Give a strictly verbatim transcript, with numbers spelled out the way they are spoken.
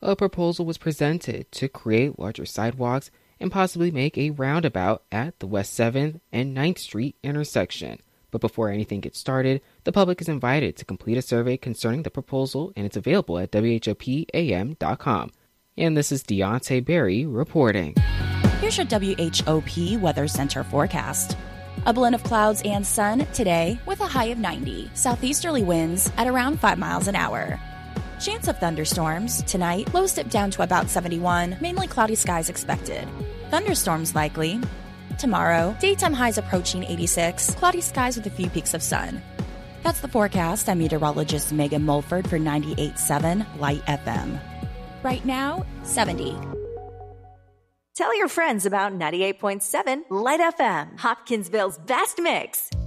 a proposal was presented to create larger sidewalks and possibly make a roundabout at the West seventh and ninth Street intersection. But before anything gets started, the public is invited to complete a survey concerning the proposal, and it's available at W H O P A M dot com. And this is Deontay Berry reporting. Here's your W H O P Weather Center forecast. A blend of clouds and sun today with a high of ninety. Southeasterly winds at around five miles an hour. Chance of thunderstorms tonight. Lows dip down to about seventy-one. Mainly cloudy skies expected. Thunderstorms likely. Tomorrow, daytime highs approaching eighty-six. Cloudy skies with a few peaks of sun. That's the forecast. I'm meteorologist Megan Mulford for ninety-eight point seven Light F M. Right now, seventy. Tell your friends about ninety-eight point seven Light F M, Hopkinsville's best mix.